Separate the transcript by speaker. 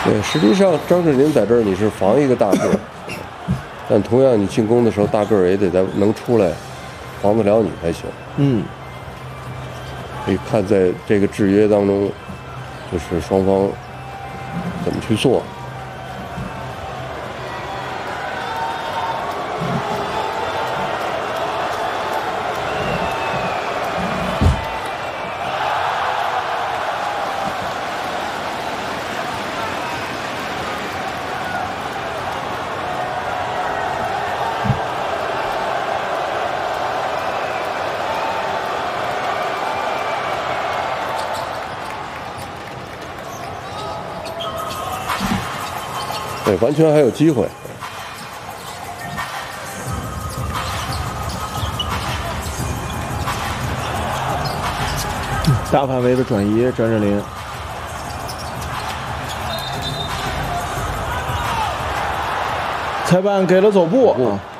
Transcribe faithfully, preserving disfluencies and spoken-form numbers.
Speaker 1: 对，实际上张智霖在这儿你是防一个大个儿，但同样你进攻的时候大个儿也得在能出来防得了你才行。
Speaker 2: 嗯，
Speaker 1: 可以看在这个制约当中，就是双方怎么去做。对，完全还有机会。
Speaker 2: 大范围的转移，张智霖。裁判给了走步啊。